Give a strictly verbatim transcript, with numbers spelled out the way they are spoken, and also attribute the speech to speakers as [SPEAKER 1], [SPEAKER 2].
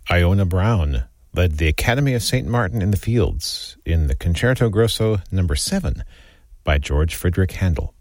[SPEAKER 1] Iona Brown led the Academy of Saint Martin in the Fields in the Concerto Grosso number seven by George Frideric Handel.